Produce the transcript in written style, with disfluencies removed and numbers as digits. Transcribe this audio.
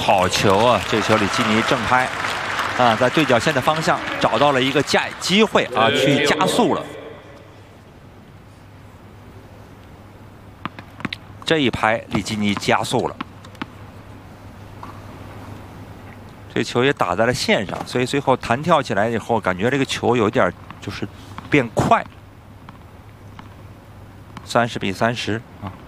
好球啊！这球里基尼正拍啊，在对角线的方向找到了一个机会啊，去加速了。这一拍，里基尼加速了。这球也打在了线上，所以最后弹跳起来以后，感觉这个球有点就是变快。30比30啊。